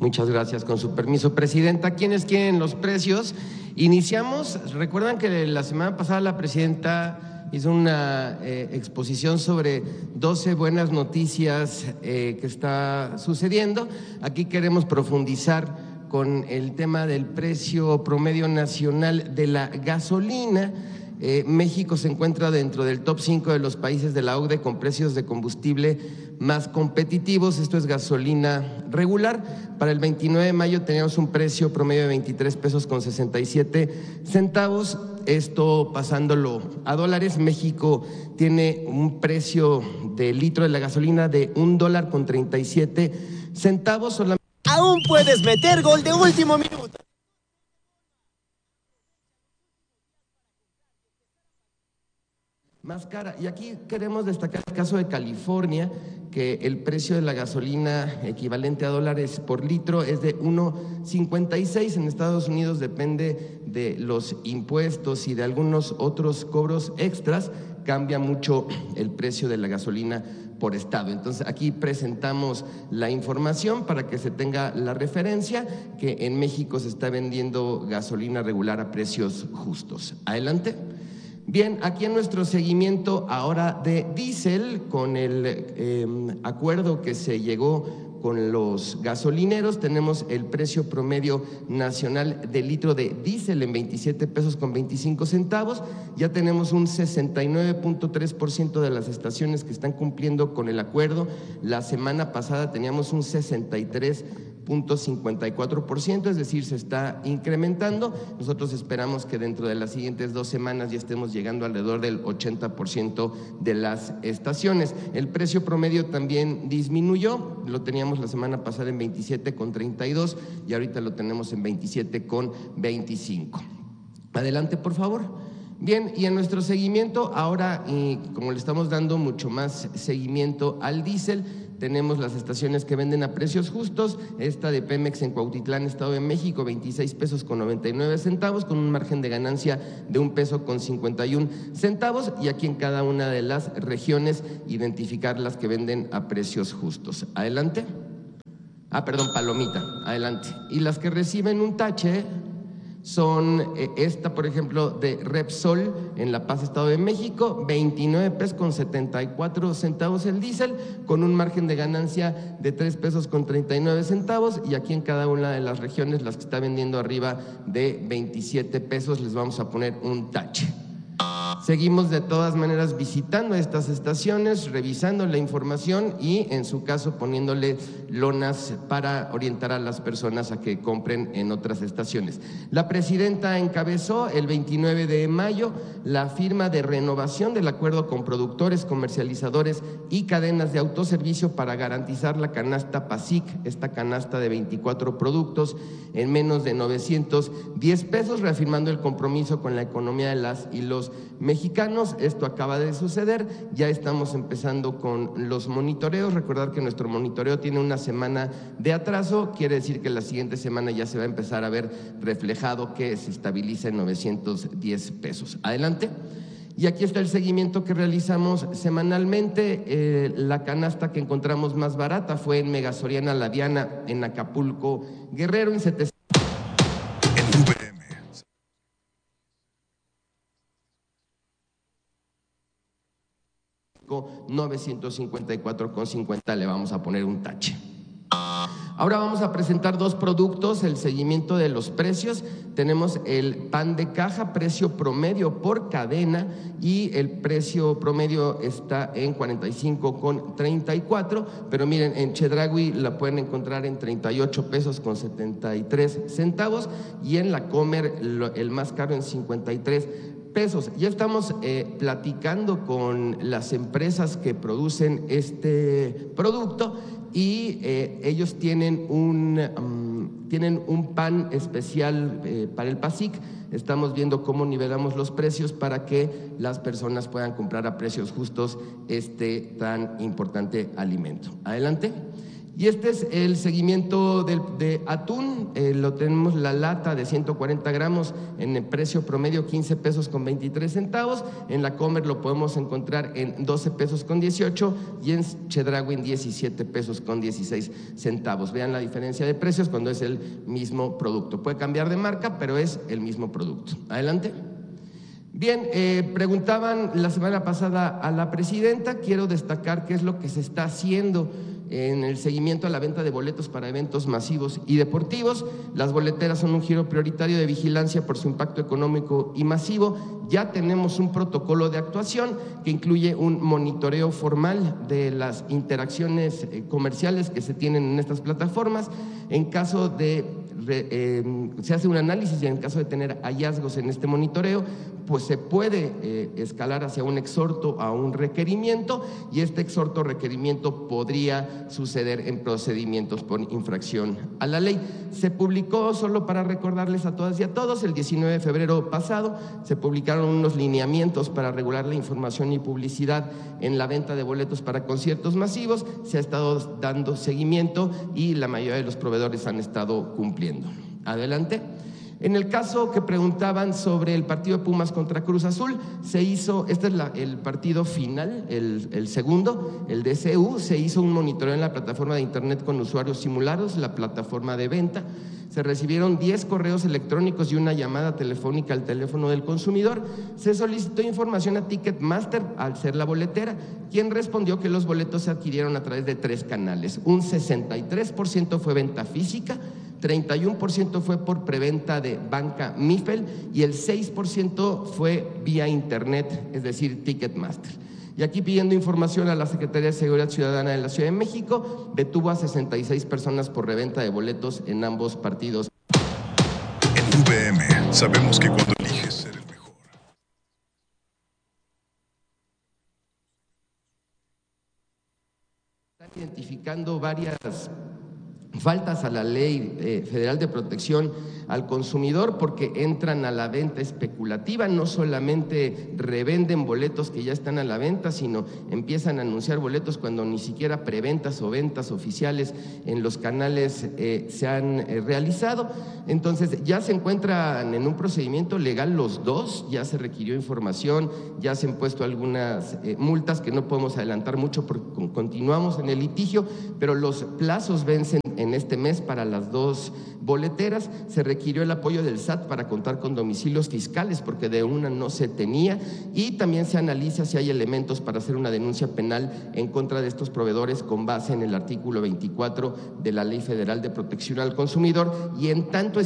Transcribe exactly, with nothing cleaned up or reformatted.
Muchas gracias. Con su permiso, Presidenta. ¿Quiénes quieren los precios? Iniciamos, recuerdan que la semana pasada la Presidenta hizo una eh, exposición sobre doce buenas noticias eh, que está sucediendo. Aquí queremos profundizar con el tema del precio promedio nacional de la gasolina. Eh, México se encuentra dentro del top cinco de los países de la O C D E con precios de combustible más competitivos. Esto es gasolina regular. Para el veintinueve de mayo teníamos un precio promedio de veintitrés pesos con sesenta y siete centavos. Esto pasándolo a dólares, México tiene un precio de litro de la gasolina de un dólar con treinta y siete centavos. Solamente Aún puedes meter gol de último minuto. Más cara. Y aquí queremos destacar el caso de California, que el precio de la gasolina equivalente a dólares por litro es de uno cincuenta y seis. En Estados Unidos depende de los impuestos y de algunos otros cobros extras, cambia mucho el precio de la gasolina por estado. Entonces aquí presentamos la información para que se tenga la referencia que en México se está vendiendo gasolina regular a precios justos. Adelante. Bien, aquí en nuestro seguimiento ahora de diésel, con el eh, acuerdo que se llegó con los gasolineros, tenemos el precio promedio nacional del litro de diésel en veintisiete pesos con veinticinco centavos. Ya tenemos un sesenta y nueve punto tres por ciento de las estaciones que están cumpliendo con el acuerdo. La semana pasada teníamos un sesenta y tres punto cincuenta y cuatro por ciento, es decir, se está incrementando. Nosotros esperamos que dentro de las siguientes dos semanas ya estemos llegando alrededor del ochenta por ciento de las estaciones. El precio promedio también disminuyó, lo teníamos la semana pasada en veintisiete con treinta y dos y ahorita lo tenemos en veintisiete con veinticinco. Adelante, por favor. Bien, y en nuestro seguimiento ahora, y como le estamos dando mucho más seguimiento al diésel, tenemos las estaciones que venden a precios justos. Esta de Pemex en Cuautitlán, Estado de México, veintiséis pesos con noventa y nueve centavos, con un margen de ganancia de un peso con cincuenta y un centavos. Y aquí en cada una de las regiones identificar las que venden a precios justos. Adelante. Ah, perdón, palomita. Adelante. Y las que reciben un tache son eh, esta, por ejemplo, de Repsol en La Paz, Estado de México, veintinueve pesos con setenta y cuatro centavos el diésel, con un margen de ganancia de tres pesos con treinta y nueve centavos, y aquí en cada una de las regiones, las que está vendiendo arriba de veintisiete pesos, les vamos a poner un tache. Seguimos de todas maneras visitando estas estaciones, revisando la información y en su caso poniéndole lonas para orientar a las personas a que compren en otras estaciones. La Presidenta encabezó el veintinueve de mayo la firma de renovación del acuerdo con productores, comercializadores y cadenas de autoservicio para garantizar la canasta PASIC, esta canasta de veinticuatro productos en menos de novecientos diez pesos, reafirmando el compromiso con la economía de las y los mexicanos. Esto acaba de suceder, ya estamos empezando con los monitoreos. Recordar que nuestro monitoreo tiene una semana de atraso, quiere decir que la siguiente semana ya se va a empezar a ver reflejado que se estabiliza en novecientos diez pesos. Adelante. Y aquí está el seguimiento que realizamos semanalmente. Eh, la canasta que encontramos más barata fue en Mega Soriana La Diana en Acapulco, Guerrero, en setecientos. novecientos cincuenta y cuatro con cincuenta, le vamos a poner un tache. Ahora vamos a presentar dos productos, el seguimiento de los precios. Tenemos el pan de caja, precio promedio por cadena, y el precio promedio está en cuarenta y cinco con treinta y cuatro, pero miren, en Chedraui la pueden encontrar en treinta y ocho pesos con setenta y tres centavos y en la Comer el más caro en cincuenta y tres pesos. Ya estamos eh, platicando con las empresas que producen este producto y eh, ellos tienen un, um, tienen un pan especial eh, para el PASIC. Estamos viendo cómo nivelamos los precios para que las personas puedan comprar a precios justos este tan importante alimento. Adelante. Y este es el seguimiento del, de atún, eh, lo tenemos la lata de ciento cuarenta gramos en el precio promedio quince pesos con veintitrés centavos, en la Comer lo podemos encontrar en doce pesos con dieciocho y en Chedraui diecisiete pesos con dieciséis centavos. Vean la diferencia de precios cuando es el mismo producto. Puede cambiar de marca, pero es el mismo producto. Adelante. Bien, eh, preguntaban la semana pasada a la presidenta, quiero destacar qué es lo que se está haciendo en el seguimiento a la venta de boletos para eventos masivos y deportivos. Las boleteras son un giro prioritario de vigilancia por su impacto económico y masivo. Ya tenemos un protocolo de actuación que incluye un monitoreo formal de las interacciones comerciales que se tienen en estas plataformas. En caso de Re, eh, se hace un análisis y en caso de tener hallazgos en este monitoreo, pues se puede eh, escalar hacia un exhorto a un requerimiento y este exhorto o requerimiento podría suceder en procedimientos por infracción a la ley. Se publicó, solo para recordarles a todas y a todos, el diecinueve de febrero pasado, se publicaron unos lineamientos para regular la información y publicidad en la venta de boletos para conciertos masivos. Se ha estado dando seguimiento y la mayoría de los proveedores han estado cumpliendo. Adelante. En el caso que preguntaban sobre el partido de Pumas contra Cruz Azul, se hizo, este es la, el partido final, el, el segundo, el D C U, se hizo un monitoreo en la plataforma de internet con usuarios simulados, la plataforma de venta. Se recibieron diez correos electrónicos y una llamada telefónica al teléfono del consumidor. Se solicitó información a Ticketmaster, al ser la boletera, quien respondió que los boletos se adquirieron a través de tres canales. Un sesenta y tres por ciento fue venta física, treinta y uno por ciento fue por preventa de banca Mifel y el seis por ciento fue vía internet, es decir, Ticketmaster. Y aquí pidiendo información a la Secretaría de Seguridad Ciudadana de la Ciudad de México, detuvo a sesenta y seis personas por reventa de boletos en ambos partidos. En U V M sabemos que cuando eliges ser el mejor. Están identificando varias faltas a la Ley eh, Federal de Protección al Consumidor porque entran a la venta especulativa, no solamente revenden boletos que ya están a la venta, sino empiezan a anunciar boletos cuando ni siquiera preventas o ventas oficiales en los canales eh, se han eh, realizado. Entonces ya se encuentran en un procedimiento legal los dos, ya se requirió información, ya se han puesto algunas eh, multas que no podemos adelantar mucho porque continuamos en el litigio, pero los plazos vencen en este mes para las dos boleteras. Se requirió el apoyo del S A T para contar con domicilios fiscales porque de una no se tenía y también se analiza si hay elementos para hacer una denuncia penal en contra de estos proveedores con base en el artículo veinticuatro de la Ley Federal de Protección al Consumidor y en tanto